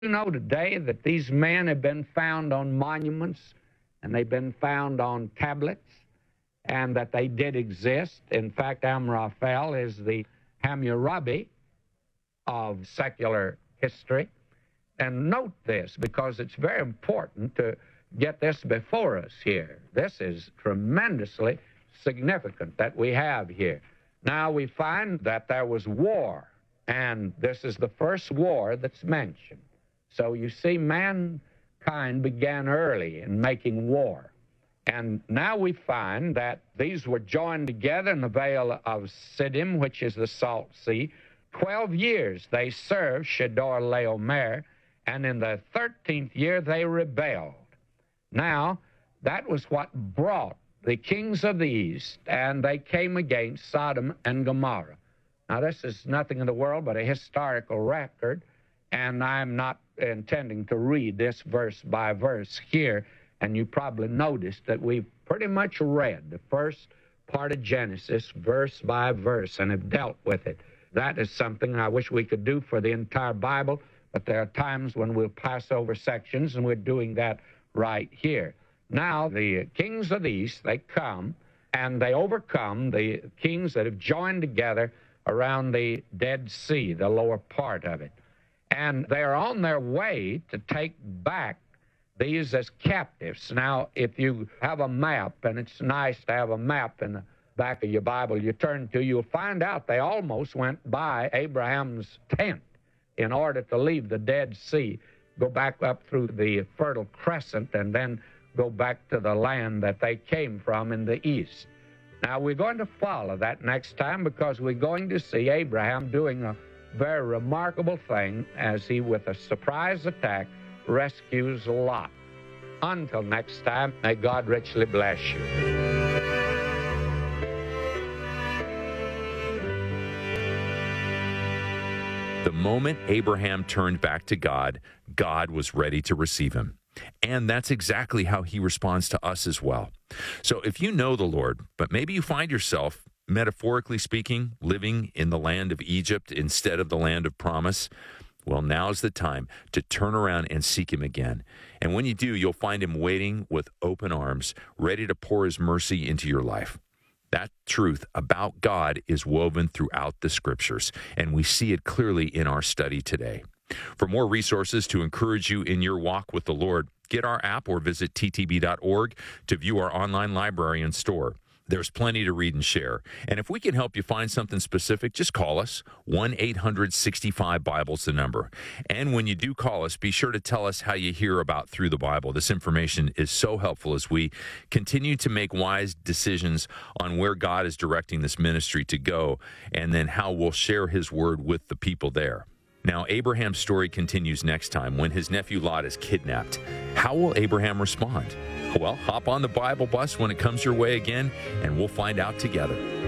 You know today that these men have been found on monuments and they've been found on tablets, and that they did exist. In fact, Amraphel is the Hammurabi of secular history. And note this, because it's very important to get this before us here. This is tremendously significant that we have here. Now we find that there was war, and this is the first war that's mentioned. So you see, mankind began early in making war. And now we find that these were joined together in the Vale of Siddim, which is the Salt Sea. 12 years they served Chedorlaomer, and in the 13th year they rebelled. Now, that was what brought the kings of the east, and they came against Sodom and Gomorrah. Now, this is nothing in the world but a historical record, and I'm not intending to read this verse by verse here, and you probably noticed that we've pretty much read the first part of Genesis verse by verse and have dealt with it. That is something I wish we could do for the entire Bible, but there are times when we'll pass over sections, and we're doing that right here. Now, the kings of the east, they come, and they overcome the kings that have joined together around the Dead Sea, the lower part of it. And they're on their way to take back these as captives. Now, if you have a map, and it's nice to have a map in the back of your Bible you turn to, you'll find out they almost went by Abraham's tent in order to leave the Dead Sea, go back up through the Fertile Crescent, and then go back to the land that they came from in the east. Now, we're going to follow that next time, because we're going to see Abraham doing a very remarkable thing as he, with a surprise attack, rescues Lot. Until next time, may God richly bless you. The moment Abraham turned back to God, God was ready to receive him. And that's exactly how he responds to us as well. So if you know the Lord, but maybe you find yourself, metaphorically speaking, living in the land of Egypt instead of the land of promise, well, now's the time to turn around and seek him again. And when you do, you'll find him waiting with open arms, ready to pour his mercy into your life. That truth about God is woven throughout the scriptures, and we see it clearly in our study today. For more resources to encourage you in your walk with the Lord, get our app or visit ttb.org to view our online library and store. There's plenty to read and share. And if we can help you find something specific, just call us. 1-800-65-BIBLE's the number. And when you do call us, be sure to tell us how you hear about Through the Bible. This information is so helpful as we continue to make wise decisions on where God is directing this ministry to go, and then how we'll share his word with the people there. Now, Abraham's story continues next time when his nephew Lot is kidnapped. How will Abraham respond? Well, hop on the Bible bus when it comes your way again, and we'll find out together.